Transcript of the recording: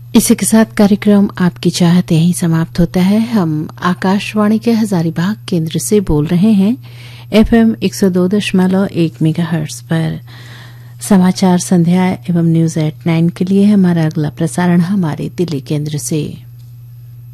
इसी के साथ कार्यक्रम आपकी चाहत यहीं समाप्त होता है। हम आकाशवाणी के हजारीबाग केंद्र से बोल रहे हैं FM 102.1 मेगाहर्ट्ज पर। समाचार संध्या एवं न्यूज एट 9 के लिए हमारा अगला प्रसारण हमारे दिल्ली केंद्र से।